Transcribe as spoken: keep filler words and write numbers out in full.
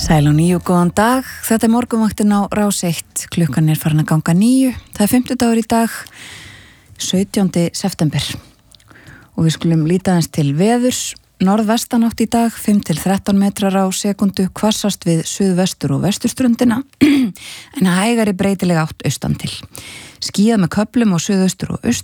Sæl og níu, góðan dag. Þetta er morgunvaktin á Rás eitt. Klukkan er farin að ganga níu. Það er fimmtudagur í dag, sautjándi september. Og við skulum líta aðeins til veðurs. Norðvestanátt í dag, fimm til þrettán metrar á sekundu, hvassast við suðvestur og vesturströndina, en hægari breytileg átt austan til. Skýjað með köflum og suðaustur og aust